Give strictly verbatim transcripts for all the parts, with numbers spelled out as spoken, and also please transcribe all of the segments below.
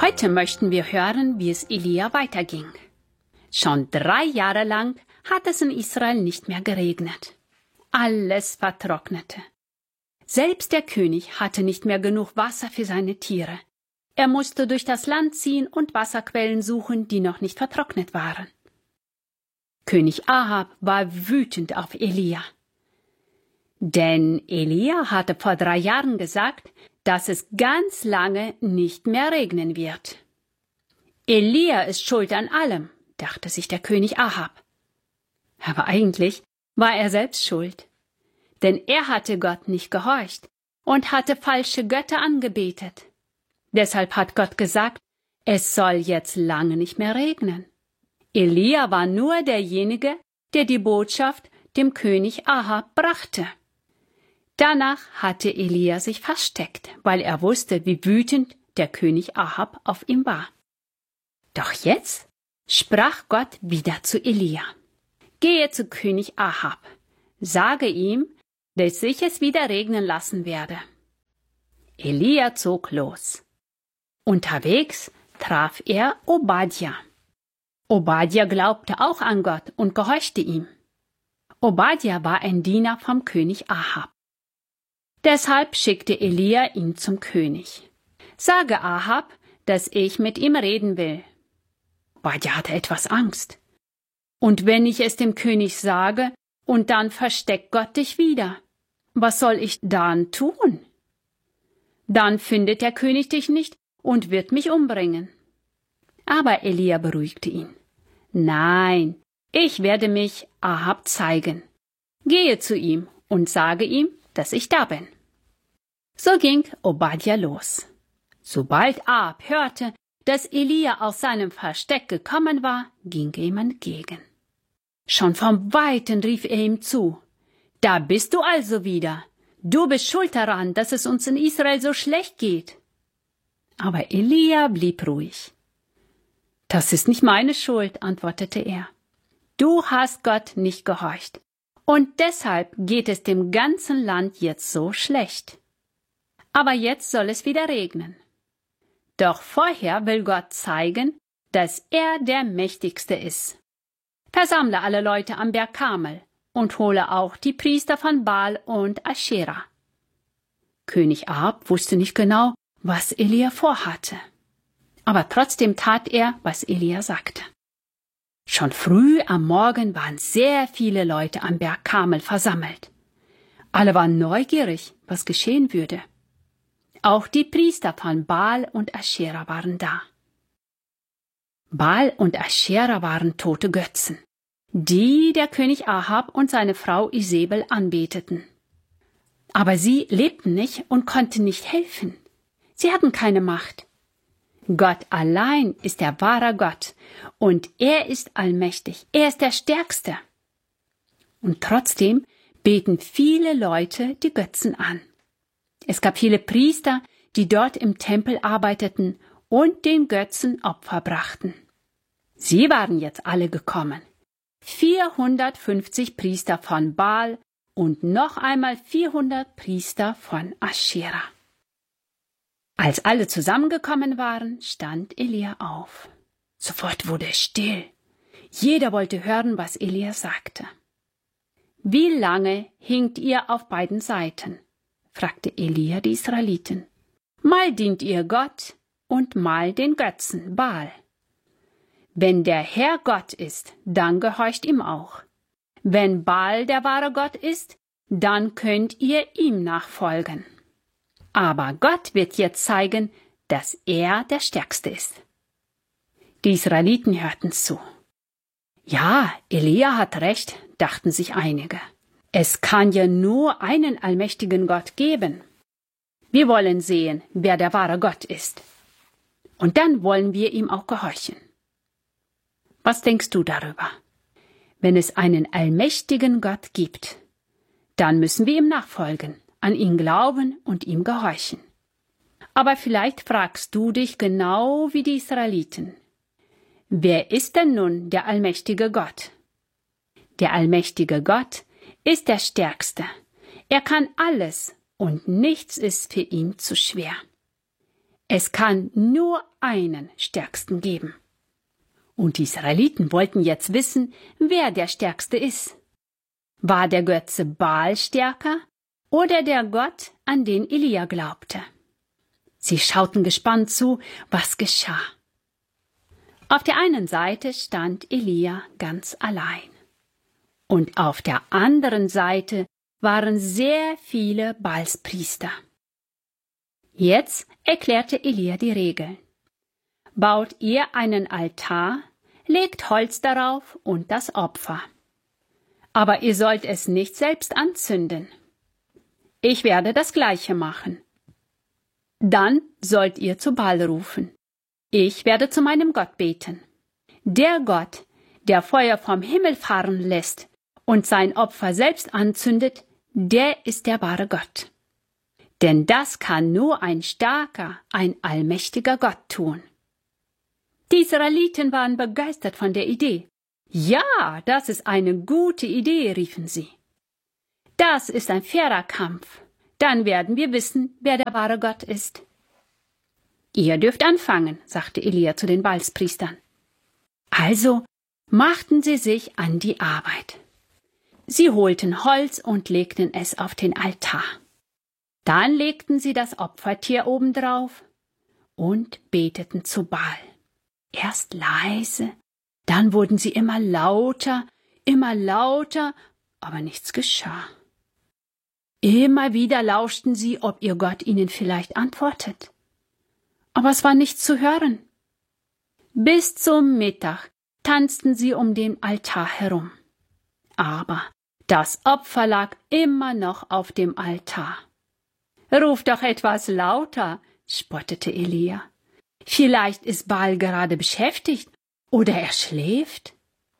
Heute möchten wir hören, wie es Elia weiterging. Schon drei Jahre lang hat es in Israel nicht mehr geregnet. Alles vertrocknete. Selbst der König hatte nicht mehr genug Wasser für seine Tiere. Er musste durch das Land ziehen und Wasserquellen suchen, die noch nicht vertrocknet waren. König Ahab war wütend auf Elia. Denn Elia hatte vor drei Jahren gesagt, dass es ganz lange nicht mehr regnen wird. Elia ist schuld an allem, dachte sich der König Ahab. Aber eigentlich war er selbst schuld. Denn er hatte Gott nicht gehorcht und hatte falsche Götter angebetet. Deshalb hat Gott gesagt, es soll jetzt lange nicht mehr regnen. Elia war nur derjenige, der die Botschaft dem König Ahab brachte. Danach hatte Elia sich versteckt, weil er wusste, wie wütend der König Ahab auf ihn war. Doch jetzt sprach Gott wieder zu Elia. Gehe zu König Ahab, sage ihm, dass ich es wieder regnen lassen werde. Elia zog los. Unterwegs traf er Obadja. Obadja glaubte auch an Gott und gehorchte ihm. Obadja war ein Diener vom König Ahab. Deshalb schickte Elia ihn zum König. Sage Ahab, dass ich mit ihm reden will. Obadja hatte etwas Angst. Und wenn ich es dem König sage, und dann versteckt Gott dich wieder, was soll ich dann tun? Dann findet der König dich nicht und wird mich umbringen. Aber Elia beruhigte ihn. Nein, ich werde mich Ahab zeigen. Gehe zu ihm und sage ihm, dass ich da bin. So ging Obadja los. Sobald Ahab hörte, dass Elia aus seinem Versteck gekommen war, ging er ihm entgegen. Schon vom Weiten rief er ihm zu. Da bist du also wieder. Du bist schuld daran, dass es uns in Israel so schlecht geht. Aber Elia blieb ruhig. Das ist nicht meine Schuld, antwortete er. Du hast Gott nicht gehorcht. Und deshalb geht es dem ganzen Land jetzt so schlecht. Aber jetzt soll es wieder regnen. Doch vorher will Gott zeigen, dass er der Mächtigste ist. Versammle alle Leute am Berg Karmel und hole auch die Priester von Baal und Aschera. König Ahab wusste nicht genau, was Elia vorhatte. Aber trotzdem tat er, was Elia sagte. Schon früh am Morgen waren sehr viele Leute am Berg Karmel versammelt. Alle waren neugierig, was geschehen würde. Auch die Priester von Baal und Aschera waren da. Baal und Aschera waren tote Götzen, die der König Ahab und seine Frau Isabel anbeteten. Aber sie lebten nicht und konnten nicht helfen. Sie hatten keine Macht. Gott allein ist der wahre Gott und er ist allmächtig, er ist der Stärkste. Und trotzdem beten viele Leute die Götzen an. Es gab viele Priester, die dort im Tempel arbeiteten und den Götzen Opfer brachten. Sie waren jetzt alle gekommen. vierhundertfünfzig Priester von Baal und noch einmal vierhundert Priester von Aschera. Als alle zusammengekommen waren, stand Elia auf. Sofort wurde es still. Jeder wollte hören, was Elia sagte. Wie lange hinkt ihr auf beiden Seiten? Fragte Elia die Israeliten. Mal dient ihr Gott und mal den Götzen Baal. Wenn der Herr Gott ist, dann gehorcht ihm auch. Wenn Baal der wahre Gott ist, dann könnt ihr ihm nachfolgen. Aber Gott wird jetzt zeigen, dass er der Stärkste ist. Die Israeliten hörten zu. Ja, Elia hat recht, dachten sich einige. Es kann ja nur einen allmächtigen Gott geben. Wir wollen sehen, wer der wahre Gott ist. Und dann wollen wir ihm auch gehorchen. Was denkst du darüber? Wenn es einen allmächtigen Gott gibt, dann müssen wir ihm nachfolgen, an ihn glauben und ihm gehorchen. Aber vielleicht fragst du dich genau wie die Israeliten. Wer ist denn nun der allmächtige Gott? Der allmächtige Gott ist der Stärkste. Er kann alles und nichts ist für ihn zu schwer. Es kann nur einen Stärksten geben. Und die Israeliten wollten jetzt wissen, wer der Stärkste ist. War der Götze Baal stärker oder der Gott, an den Elia glaubte? Sie schauten gespannt zu, was geschah. Auf der einen Seite stand Elia ganz allein. Und auf der anderen Seite waren sehr viele Baalspriester. Jetzt erklärte Elia die Regeln. Baut ihr einen Altar, legt Holz darauf und das Opfer. Aber ihr sollt es nicht selbst anzünden. Ich werde das Gleiche machen. Dann sollt ihr zu Baal rufen. Ich werde zu meinem Gott beten. Der Gott, der Feuer vom Himmel fahren lässt und sein Opfer selbst anzündet, der ist der wahre Gott. Denn das kann nur ein starker, ein allmächtiger Gott tun. Die Israeliten waren begeistert von der Idee. Ja, das ist eine gute Idee, riefen sie. Das ist ein fairer Kampf. Dann werden wir wissen, wer der wahre Gott ist. Ihr dürft anfangen, sagte Elia zu den Baalspriestern. Also machten sie sich an die Arbeit. Sie holten Holz und legten es auf den Altar. Dann legten sie das Opfertier obendrauf und beteten zu Baal. Erst leise, dann wurden sie immer lauter, immer lauter, aber nichts geschah. Immer wieder lauschten sie, ob ihr Gott ihnen vielleicht antwortet. Aber es war nichts zu hören. Bis zum Mittag tanzten sie um den Altar herum. Aber das Opfer lag immer noch auf dem Altar. »Ruf doch etwas lauter«, spottete Elia. »Vielleicht ist Baal gerade beschäftigt oder er schläft.«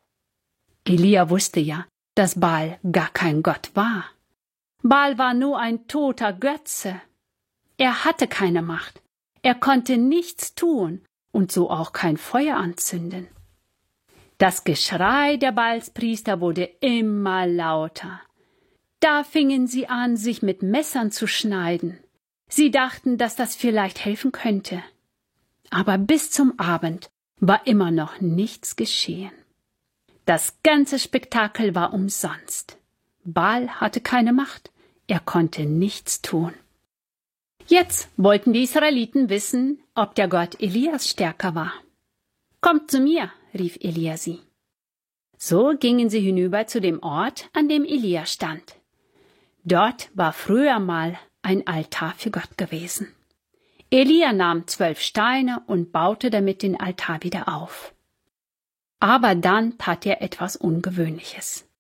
Elia wusste ja, dass Baal gar kein Gott war. Baal war nur ein toter Götze. Er hatte keine Macht. Er konnte nichts tun und so auch kein Feuer anzünden. Das Geschrei der Baalspriester wurde immer lauter. Da fingen sie an, sich mit Messern zu schneiden. Sie dachten, dass das vielleicht helfen könnte. Aber bis zum Abend war immer noch nichts geschehen. Das ganze Spektakel war umsonst. Baal hatte keine Macht, er konnte nichts tun. Jetzt wollten die Israeliten wissen, ob der Gott Elias stärker war. »Kommt zu mir«, rief Elia sie. So gingen sie hinüber zu dem Ort, an dem Elia stand. Dort war früher mal ein Altar für Gott gewesen. Elia nahm zwölf Steine und baute damit den Altar wieder auf. Aber dann tat er etwas Ungewöhnliches.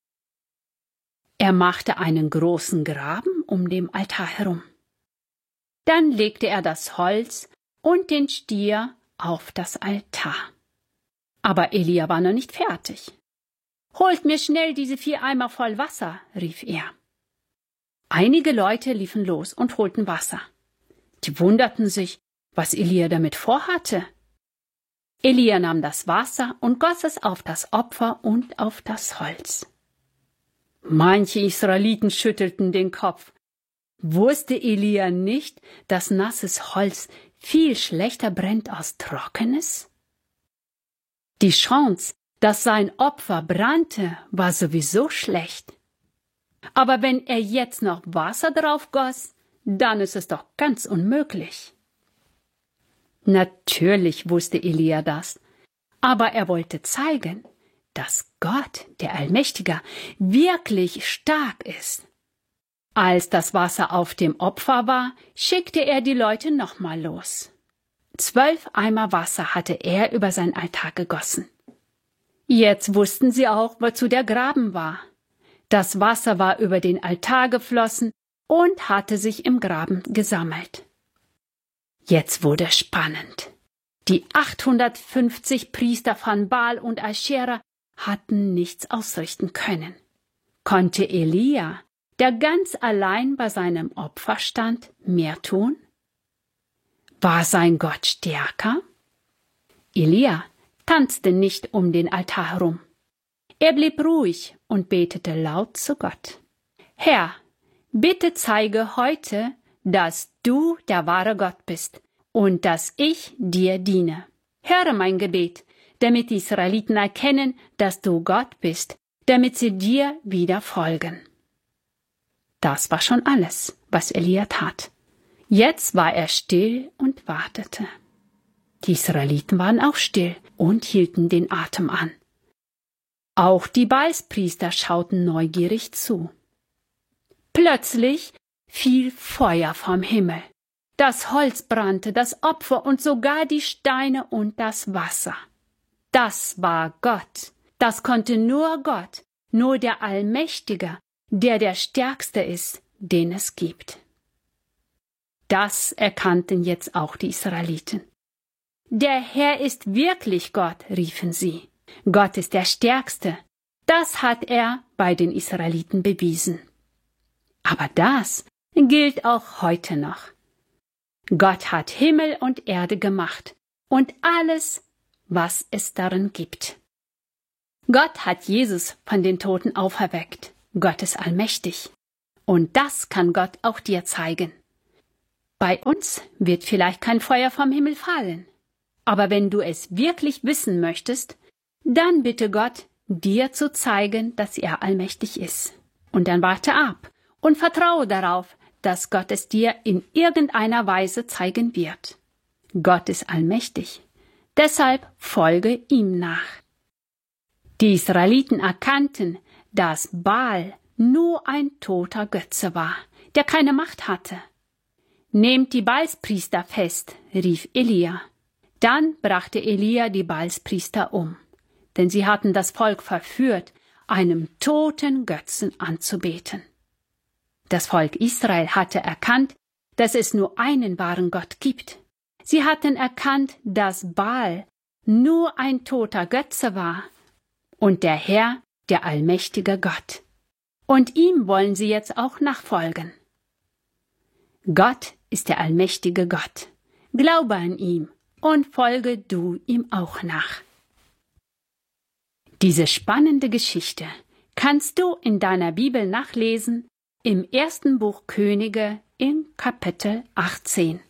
Er machte einen großen Graben um den Altar herum. Dann legte er das Holz und den Stier auf das Altar. Aber Elia war noch nicht fertig. »Holt mir schnell diese vier Eimer voll Wasser«, rief er. Einige Leute liefen los und holten Wasser. Die wunderten sich, was Elia damit vorhatte. Elia nahm das Wasser und goss es auf das Opfer und auf das Holz. Manche Israeliten schüttelten den Kopf. Wusste Elia nicht, dass nasses Holz viel schlechter brennt als trockenes? Die Chance, dass sein Opfer brannte, war sowieso schlecht. Aber wenn er jetzt noch Wasser drauf goss, dann ist es doch ganz unmöglich. Natürlich wusste Elia das, aber er wollte zeigen, dass Gott, der Allmächtige, wirklich stark ist. Als das Wasser auf dem Opfer war, schickte er die Leute nochmal los. Zwölf Eimer Wasser hatte er über sein Altar gegossen. Jetzt wussten sie auch, wozu der Graben war. Das Wasser war über den Altar geflossen und hatte sich im Graben gesammelt. Jetzt wurde es spannend. Die achthundertfünfzig Priester von Baal und Aschera hatten nichts ausrichten können. Konnte Elia, der ganz allein bei seinem Opfer stand, mehr tun? War sein Gott stärker? Elia tanzte nicht um den Altar herum. Er blieb ruhig und betete laut zu Gott. »Herr, bitte zeige heute, dass du der wahre Gott bist und dass ich dir diene. Höre mein Gebet, damit die Israeliten erkennen, dass du Gott bist, damit sie dir wieder folgen. Das war schon alles, was Elia tat. Jetzt war er still und wartete. Die Israeliten waren auch still und hielten den Atem an. Auch die Baalspriester schauten neugierig zu. Plötzlich fiel Feuer vom Himmel. Das Holz brannte, das Opfer und sogar die Steine und das Wasser. Das war Gott. Das konnte nur Gott, nur der Allmächtige, der der Stärkste ist, den es gibt. Das erkannten jetzt auch die Israeliten. Der Herr ist wirklich Gott, riefen sie. Gott ist der Stärkste. Das hat er bei den Israeliten bewiesen. Aber das gilt auch heute noch. Gott hat Himmel und Erde gemacht und alles, was es darin gibt. Gott hat Jesus von den Toten auferweckt. Gott ist allmächtig. Und das kann Gott auch dir zeigen. Bei uns wird vielleicht kein Feuer vom Himmel fallen. Aber wenn du es wirklich wissen möchtest, dann bitte Gott, dir zu zeigen, dass er allmächtig ist. Und dann warte ab und vertraue darauf, dass Gott es dir in irgendeiner Weise zeigen wird. Gott ist allmächtig. Deshalb folge ihm nach. Die Israeliten erkannten, dass Baal nur ein toter Götze war, der keine Macht hatte. Nehmt die Baalspriester fest, rief Elia. Dann brachte Elia die Baalspriester um, denn sie hatten das Volk verführt, einem toten Götzen anzubeten. Das Volk Israel hatte erkannt, dass es nur einen wahren Gott gibt. Sie hatten erkannt, dass Baal nur ein toter Götze war und der Herr der allmächtige Gott. Und ihm wollen sie jetzt auch nachfolgen. Gott ist der allmächtige Gott. Glaube an ihn und folge du ihm auch nach. Diese spannende Geschichte kannst du in deiner Bibel nachlesen im ersten Buch Könige im Kapitel achtzehn.